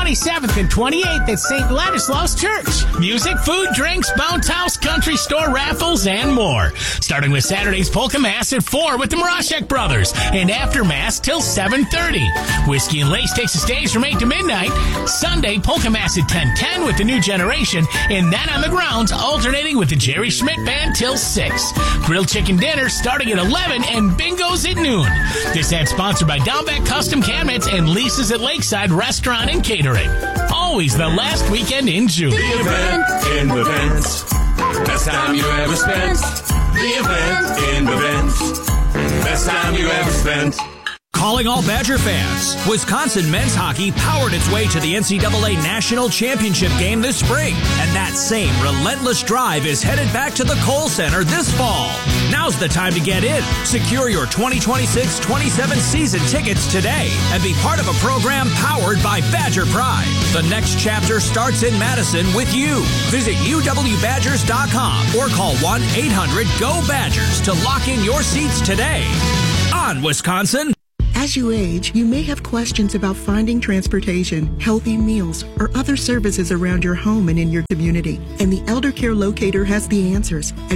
27th and 28th at St. Ladislaus Church. Music, food, drinks, bounce house, country store raffles, and more. Starting with Saturday's Polka Mass at 4 with the Mroshek Brothers, and after Mass till 7:30. Whiskey and Lace takes the stage from 8 to midnight. Sunday, Polka Mass at 10:10 with the New Generation, and then on the grounds, alternating with the Jerry Schmidt Band till 6. Grilled chicken dinner starting at 11 and bingos at noon. This ad sponsored by Downback Custom Cabinets and Lisa's at Lakeside Restaurant and Catering. Always the last weekend in June. The event in the vents. Best time you ever spent. The event in the vents. Best time you ever spent. Calling all Badger fans. Wisconsin men's hockey powered its way to the NCAA National Championship game this spring. And that same relentless drive is headed back to the Kohl Center this fall. Now's the time to get in. Secure your 2026-27 season tickets today and be part of a program powered by Badger Pride. The next chapter starts in Madison with you. Visit uwbadgers.com or call 1-800-GO-BADGERS to lock in your seats today. On Wisconsin. As you age, you may have questions about finding transportation, healthy meals, or other services around your home and in your community. And the Elder Care Locator has the answers at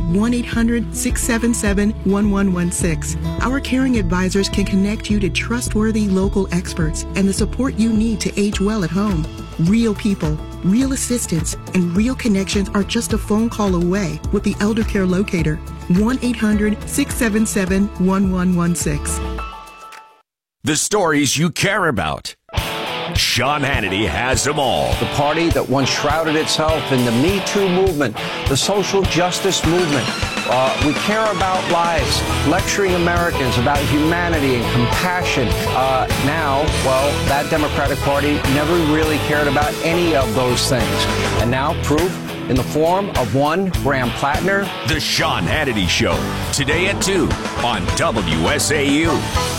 1-800-677-1116. Our caring advisors can connect you to trustworthy local experts and the support you need to age well at home. Real people, real assistance, and real connections are just a phone call away with the Elder Care Locator. 1-800-677-1116. The stories you care about. Sean Hannity has them all. The party that once shrouded itself in the Me Too movement, the social justice movement. We care about lives, lecturing Americans about humanity and compassion. Now, that Democratic Party never really cared about any of those things. And now, proof in the form of one Graham Plattner. The Sean Hannity Show, today at 2 on WSAU.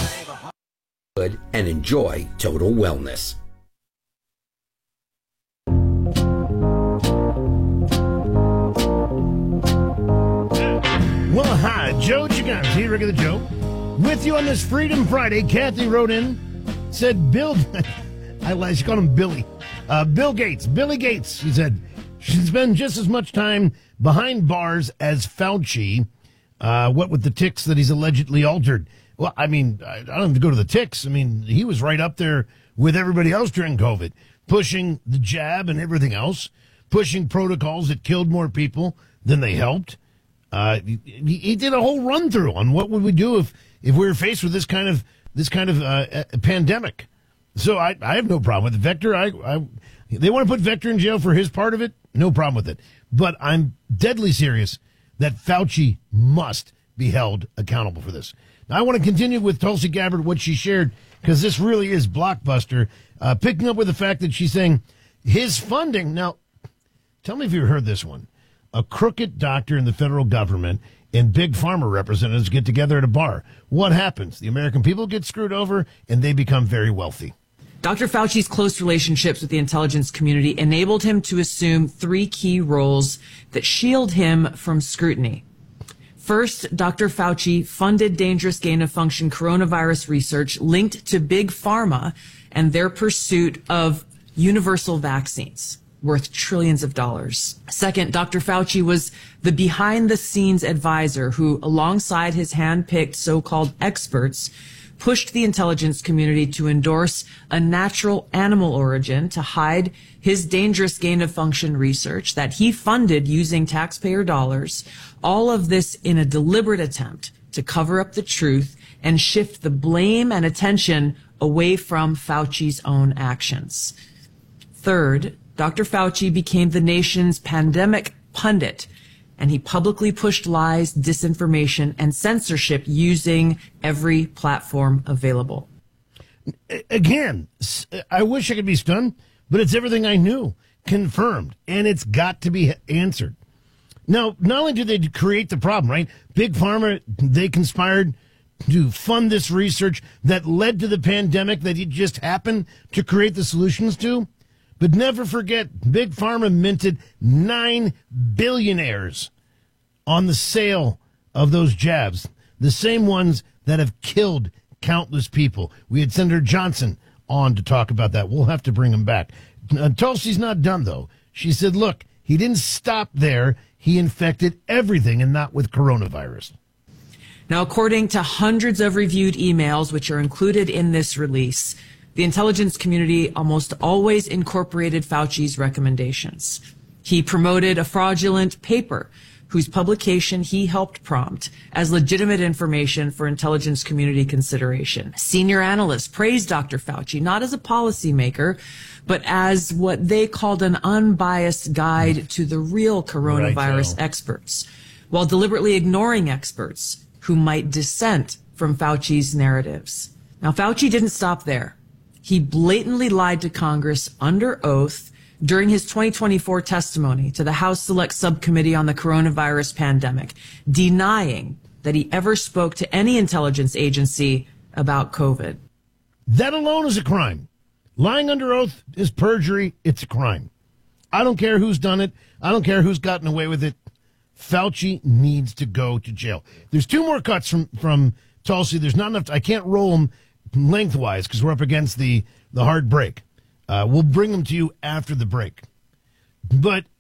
And enjoy total wellness. Well, hi, Joe Gigante, Rick of the Joe. With you on this Freedom Friday. Kathy wrote in, said, she called him Billy. Billy Gates, she said, should spend just as much time behind bars as Fauci, what with the ticks that he's allegedly altered. Well, I mean, I don't have to go to the ticks. I mean, he was right up there with everybody else during COVID, pushing the jab and everything else, pushing protocols that killed more people than they helped. He did a whole run through on what would we do if we were faced with this kind of pandemic. So I have no problem with it. Vector. They want to put Vector in jail for his part of it. No problem with it. But I'm deadly serious that Fauci must be held accountable for this. Now, I want to continue with Tulsi Gabbard, what she shared, because this really is blockbuster, picking up with the fact that she's saying his funding. Now, tell me if you heard this one. A crooked doctor in the federal government and big pharma representatives get together at a bar. What happens? The American people get screwed over, and they become very wealthy. Dr. Fauci's close relationships with the intelligence community enabled him to assume 3 key roles that shield him from scrutiny. First, Dr. Fauci funded dangerous gain-of-function coronavirus research linked to Big Pharma and their pursuit of universal vaccines worth trillions of dollars. Second, Dr. Fauci was the behind-the-scenes advisor who, alongside his hand-picked so-called experts, pushed the intelligence community to endorse a natural animal origin to hide his dangerous gain-of-function research that he funded using taxpayer dollars, all of this in a deliberate attempt to cover up the truth and shift the blame and attention away from Fauci's own actions. Third, Dr. Fauci became the nation's pandemic pundit, and he publicly pushed lies, disinformation, and censorship using every platform available. Again, I wish I could be stunned, but it's everything I knew, confirmed, and it's got to be answered. Now, not only did they create the problem, right? Big Pharma, they conspired to fund this research that led to the pandemic that it just happened to create the solutions to. But never forget, Big Pharma minted $9 billionaires on the sale of those jabs, the same ones that have killed countless people. We had Senator Johnson on to talk about that. We'll have to bring him back. Tulsi's not done, though. She said, look, he didn't stop there. He infected everything and not with coronavirus. Now, according to hundreds of reviewed emails, which are included in this release, the intelligence community almost always incorporated Fauci's recommendations. He promoted a fraudulent paper whose publication he helped prompt as legitimate information for intelligence community consideration. Senior analysts praised Dr. Fauci not as a policymaker, but as what they called an unbiased guide to the real coronavirus experts, while deliberately ignoring experts who might dissent from Fauci's narratives. Now, Fauci didn't stop there. He blatantly lied to Congress under oath during his 2024 testimony to the House Select Subcommittee on the Coronavirus Pandemic, denying that he ever spoke to any intelligence agency about COVID. That alone is a crime. Lying under oath is perjury. It's a crime. I don't care who's done it. I don't care who's gotten away with it. Fauci needs to go to jail. There's two more cuts from Tulsi. There's not enough. I can't roll them lengthwise because we're up against the hard break. We'll bring them to you after the break. But